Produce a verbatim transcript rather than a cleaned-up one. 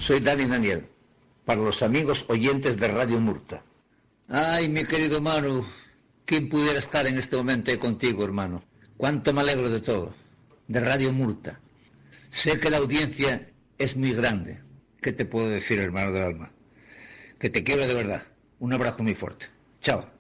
Soy Dani Daniel, para los amigos oyentes de Radio Murta. Ay, mi querido Manu, ¿quién pudiera estar en este momento ahí contigo, hermano? Cuánto me alegro de todo, de Radio Murta. Sé que la audiencia es muy grande. ¿Qué te puedo decir, hermano del alma? Que te quiero de verdad. Un abrazo muy fuerte. Chao.